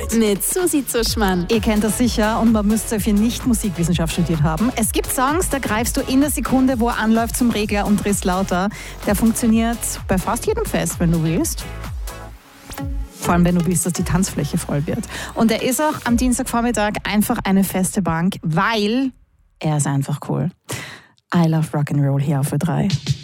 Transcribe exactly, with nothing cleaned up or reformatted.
mit Susi Zuschmann. Ihr kennt das sicher und man müsste dafür nicht Musikwissenschaft studiert haben. Es gibt Songs, da greifst du in der Sekunde, wo er anläuft, zum Regler und drehst lauter. Der funktioniert bei fast jedem Fest, wenn du willst. Vor allem, wenn du willst, dass die Tanzfläche voll wird. Und er ist auch am Dienstagvormittag einfach eine feste Bank, weil er ist einfach cool. I love Rock'n'Roll hier auf Ö drei.